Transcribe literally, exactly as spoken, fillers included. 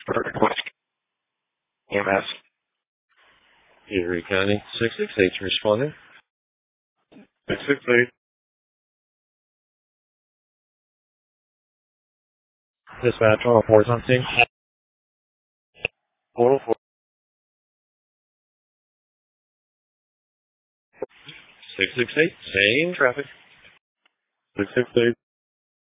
E M S. Erie County, six six eight responding. six six eight. Dispatch on four something. four oh four. six six eight, same traffic. six six eight.